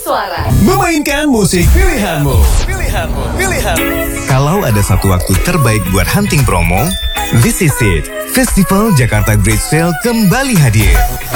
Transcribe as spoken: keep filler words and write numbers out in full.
suara. Memainkan musik pilihanmu. Pilihanmu, pilihanmu. Kalau ada satu waktu terbaik buat hunting promo, this is it. Festival Jakarta Great Sale kembali hadir.